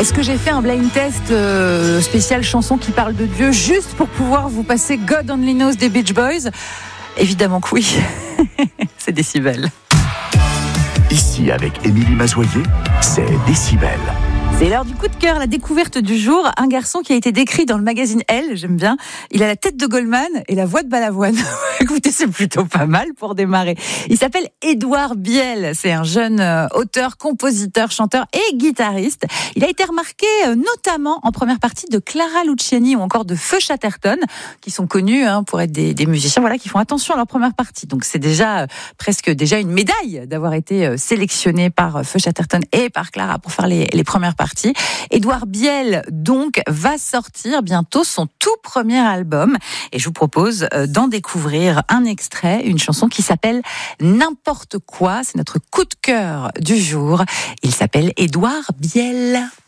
Est-ce que j'ai fait un blind test spécial chanson qui parle de Dieu juste pour pouvoir vous passer God Only Knows des Beach Boys ? Évidemment que oui. C'est Décibel. Ici, avec Émilie Mazoyer, c'est Décibel. C'est l'heure du coup de cœur, la découverte du jour. Un garçon qui a été décrit dans le magazine Elle, j'aime bien. Il a la tête de Goldman et la voix de Balavoine. Écoutez, c'est plutôt pas mal pour démarrer. Il s'appelle Édouard Biel. C'est un jeune auteur, compositeur, chanteur et guitariste. Il a été remarqué notamment en première partie de Clara Luciani ou encore de Feu Chatterton, qui sont connus pour être des musiciens qui font attention à leur première partie. Donc c'est déjà presque une médaille d'avoir été sélectionné par Feu Chatterton et par Clara pour faire les premières parties. Édouard Biel, donc, va sortir bientôt son tout premier album. Et je vous propose d'en découvrir un extrait, une chanson qui s'appelle N'importe quoi. C'est notre coup de cœur du jour. Il s'appelle Édouard Biel.